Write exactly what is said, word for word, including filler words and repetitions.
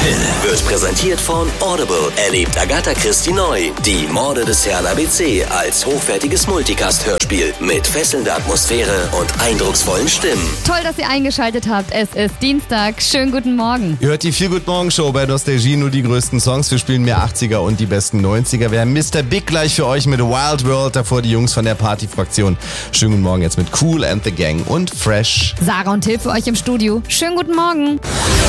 wird präsentiert von Audible. Erlebt Agatha Christie neu. Die Morde des Herrn A B C als hochwertiges Multicast-Hörspiel mit fesselnder Atmosphäre und eindrucksvollen Stimmen. Toll, dass ihr eingeschaltet habt. Es ist Dienstag. Schönen guten Morgen. Ihr hört die Feel Good Morgen Show bei Nostalgie, nur die größten Songs. Wir spielen mehr achtziger und die besten neunziger. Wir haben Mister Big gleich für euch mit Wild World, davor die Jungs von der Partyfraktion. Schönen guten Morgen jetzt mit Cool and the Gang und Fresh. Sarah und Till für euch im Studio. Schönen guten Morgen.